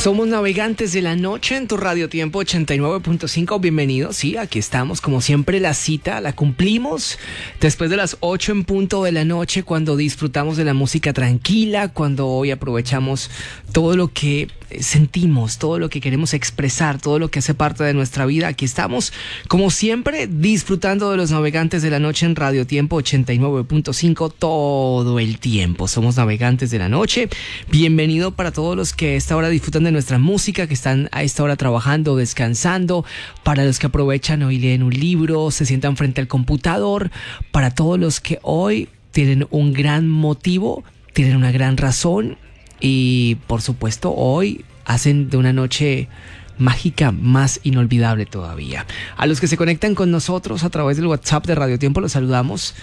Somos Navegantes de la Noche en tu Radio Tiempo 89.5. Bienvenidos. Sí, aquí estamos. Como siempre, la cita la cumplimos después de las 8 en punto de la noche, cuando disfrutamos de la música tranquila, cuando hoy aprovechamos todo lo que sentimos, todo lo que queremos expresar, todo lo que hace parte de nuestra vida. Aquí estamos, como siempre, disfrutando de los Navegantes de la Noche en Radio Tiempo 89.5 todo el tiempo. Somos Navegantes de la Noche. Bienvenido para todos los que a esta hora disfrutan de nuestra música, que están a esta hora trabajando, descansando, para los que aprovechan hoy, leen un libro, se sientan frente al computador, para todos los que hoy tienen un gran motivo, tienen una gran razón y por supuesto hoy hacen de una noche mágica más inolvidable todavía. A los que se conectan con nosotros a través del WhatsApp de Radio Tiempo los saludamos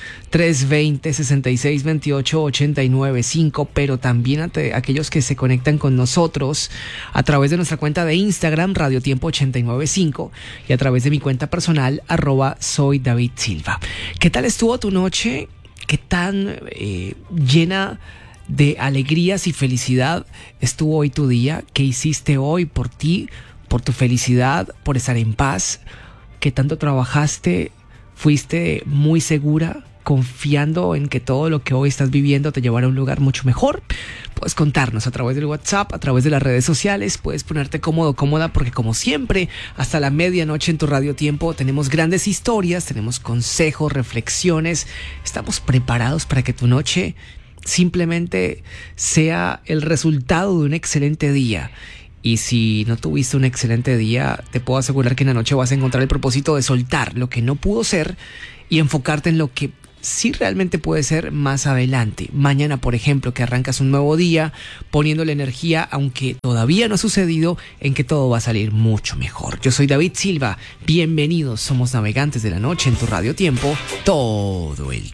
320-6628-895, pero también a aquellos que se conectan con nosotros a través de nuestra cuenta de Instagram Radio Tiempo 895 y a través de mi cuenta personal @soydavidsilva. ¿Qué tal estuvo tu noche? ¿Qué tan llena de alegrías y felicidad estuvo hoy tu día? ¿Qué hiciste hoy por ti, por tu felicidad, por estar en paz? ¿Qué tanto trabajaste? ¿Fuiste muy segura, confiando en que todo lo que hoy estás viviendo te llevará a un lugar mucho mejor? Puedes contarnos a través del WhatsApp, a través de las redes sociales. Puedes ponerte cómodo, cómoda, porque como siempre, hasta la medianoche en tu Radio Tiempo tenemos grandes historias, tenemos consejos, reflexiones. Estamos preparados para que tu noche simplemente sea el resultado de un excelente día. Y si no tuviste un excelente día, te puedo asegurar que en la noche vas a encontrar el propósito de soltar lo que no pudo ser y enfocarte en lo que sí realmente puede ser más adelante. Mañana, por ejemplo, que arrancas un nuevo día, poniendo la energía, aunque todavía no ha sucedido, en que todo va a salir mucho mejor. Yo soy David Silva. Bienvenidos. Somos Navegantes de la Noche en tu Radio Tiempo todo el